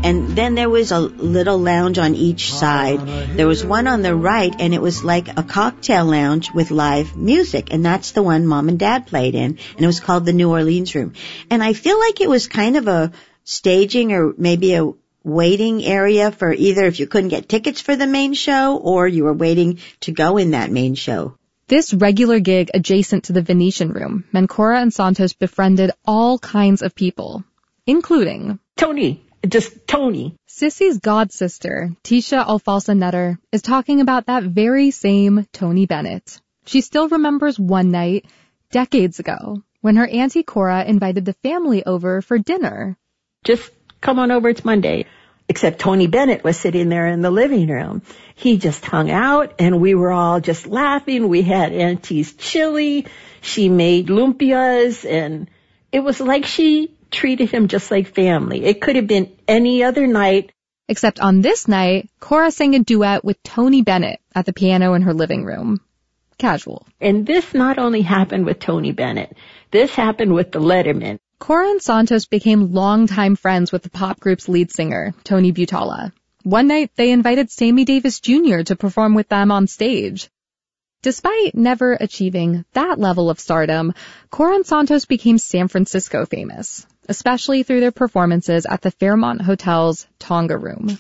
And then there was a little lounge on each side. There was one on the right, and it was like a cocktail lounge with live music. And that's the one Mom and Dad played in. And it was called the New Orleans Room. And I feel like it was kind of a staging or maybe a waiting area for either if you couldn't get tickets for the main show or you were waiting to go in that main show. This regular gig adjacent to the Venetian Room meant Cora and Santos befriended all kinds of people, including Tony. Sissy's godsister, Tisha Alfalsa Nutter, is talking about that very same Tony Bennett. She still remembers one night, decades ago, when her Auntie Cora invited the family over for dinner. Just come on over, it's Monday. Except Tony Bennett was sitting there in the living room. He just hung out, and we were all just laughing. We had Auntie's chili. She made lumpias, and it was like she treated him just like family. It could have been any other night. Except on this night, Cora sang a duet with Tony Bennett at the piano in her living room. Casual. And this not only happened with Tony Bennett. This happened with the Letterman. Cora and Santos became longtime friends with the pop group's lead singer, Tony Butala. One night, they invited Sammy Davis Jr. to perform with them on stage. Despite never achieving that level of stardom, Cora and Santos became San Francisco famous, especially through their performances at the Fairmont Hotel's Tonga Room.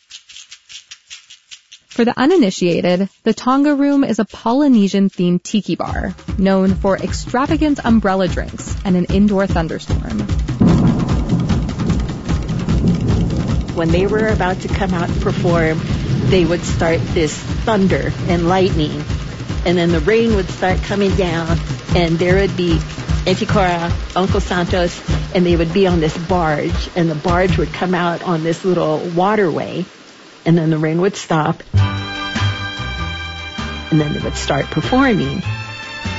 For the uninitiated, the Tonga Room is a Polynesian-themed tiki bar, known for extravagant umbrella drinks and an indoor thunderstorm. When they were about to come out and perform, they would start this thunder and lightning, and then the rain would start coming down, and there would be Auntie Cora, Uncle Santos, and they would be on this barge, and the barge would come out on this little waterway, and then the rain would stop, and then they would start performing.